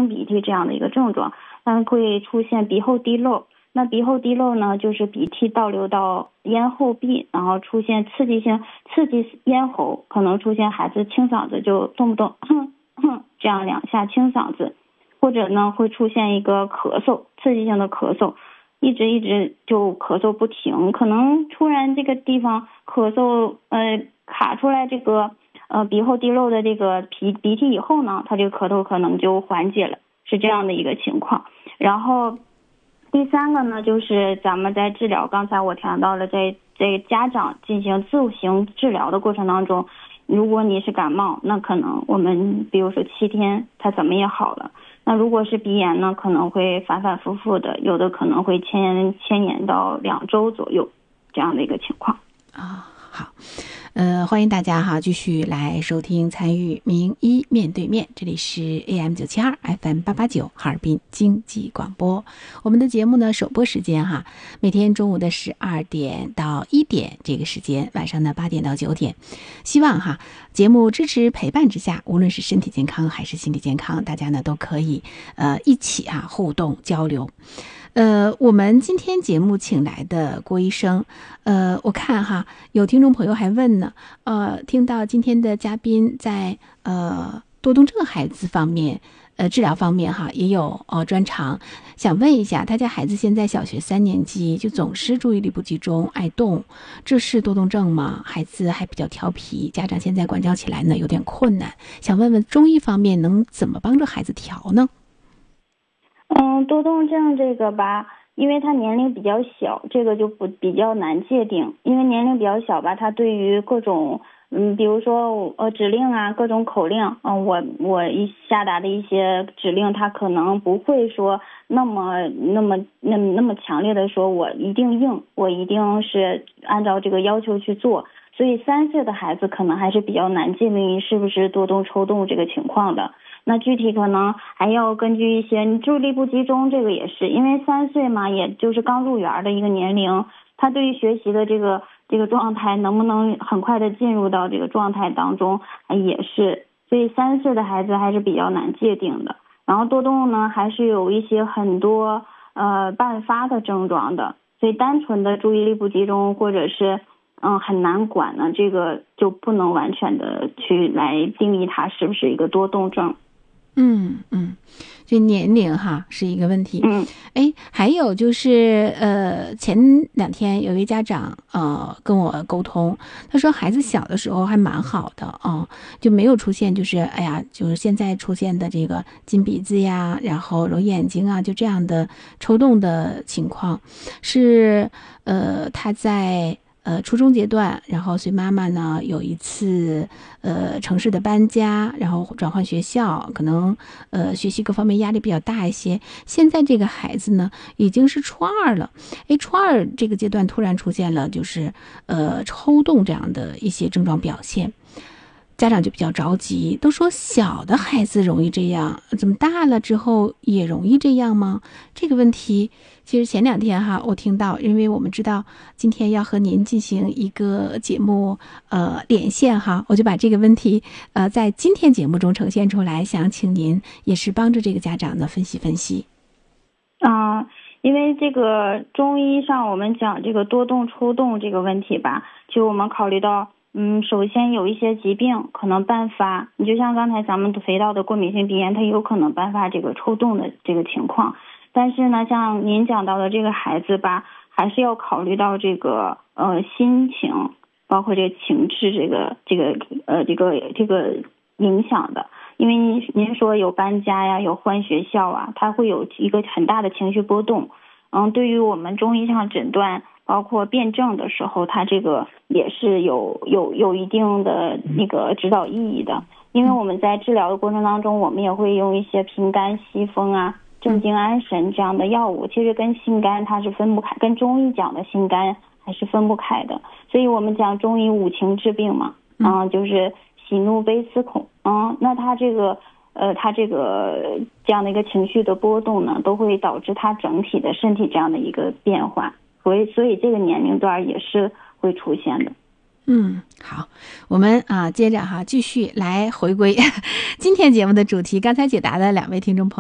清鼻涕这样的一个症状，但会出现鼻后滴漏。那鼻后滴漏呢，就是鼻涕倒流到咽后壁，然后出现刺激咽喉，可能出现孩子清嗓子，就动不动这样2下清嗓子，或者呢会出现一个咳嗽，刺激性的咳嗽，一直就咳嗽不停，可能突然这个地方咳嗽卡出来这个鼻后滴漏的这个鼻涕以后呢，他这个咳嗽可能就缓解了，是这样的一个情况。然后第3个呢，就是咱们在治疗，刚才我谈到了，在家长进行自行治疗的过程当中，如果你是感冒，那可能我们比如说7天它怎么也好了，那如果是鼻炎呢，可能会反反复复的，有的可能会牵延到2周左右这样的一个情况好，欢迎大家哈继续来收听参与名医面对面，这里是 AM972 FM889 哈尔滨经济广播。我们的节目呢首播时间哈，每天中午的12点到1点这个时间，晚上的8点到9点。希望哈节目支持陪伴之下，无论是身体健康还是心理健康，大家呢都可以一起互动交流。我们今天节目请来的郭医生，我看哈有听众朋友还问呢，听到今天的嘉宾在多动症孩子方面治疗方面哈也有专长，想问一下，他家孩子现在小学3年级，就总是注意力不集中，爱动，这是多动症吗？孩子还比较调皮，家长现在管教起来呢有点困难，想问问中医方面能怎么帮助孩子调呢？ 多动症这个吧，因为他年龄比较小，这个就比较难界定，因为年龄比较小吧，他对于各种比如说指令啊，各种口令，我下达的一些指令，他可能不会说那么强烈的说我一定应，我一定是按照这个要求去做，所以3岁的孩子可能还是比较难界定是不是多动抽动这个情况的。那具体可能还要根据一些注意力不集中，这个也是因为3岁嘛，也就是刚入园的一个年龄，他对于学习的这个状态能不能很快的进入到这个状态当中也是，所以3岁的孩子还是比较难界定的。然后多动呢还是有一些很多伴发的症状的，所以单纯的注意力不集中或者是很难管呢，这个就不能完全的去来定义它是不是一个多动症。 这年龄哈是一个问题。还有就是前2天有一位家长跟我沟通，他说孩子小的时候还蛮好的就没有出现就是就是现在出现的这个金鼻子呀，然后揉眼睛啊，就这样的抽动的情况，是他在初中阶段，然后随妈妈呢有一次城市的搬家，然后转换学校，可能学习各方面压力比较大一些。现在这个孩子呢已经是初2了，初2这个阶段突然出现了就是抽动这样的一些症状表现，家长就比较着急，都说小的孩子容易这样，怎么大了之后也容易这样吗？这个问题其实前2天哈我听到，因为我们知道今天要和您进行一个节目连线哈，我就把这个问题在今天节目中呈现出来，想请您也是帮着这个家长呢分析分析。 因为这个中医上我们讲这个多动抽动这个问题吧，就我们考虑到首先有一些疾病可能伴发，你就像刚才咱们提到的过敏性鼻炎，它有可能伴发这个抽动的这个情况。但是呢，像您讲到的这个孩子吧，还是要考虑到这个心情，包括这个情志这个影响的。因为您说有搬家呀，有换学校啊，它会有一个很大的情绪波动。对于我们中医上诊断包括辩证的时候，它这个也是有一定的那个指导意义的。因为我们在治疗的过程当中，我们也会用一些平肝息风啊、镇静安神这样的药物，其实跟心肝它是分不开，跟中医讲的心肝还是分不开的。所以我们讲中医5情治病嘛，就是喜怒悲思恐，那它这个这样的一个情绪的波动呢，都会导致它整体的身体这样的一个变化，所以这个年龄段也是会出现的。 好，我们接着继续来回归今天节目的主题。刚才解答的2位听众朋友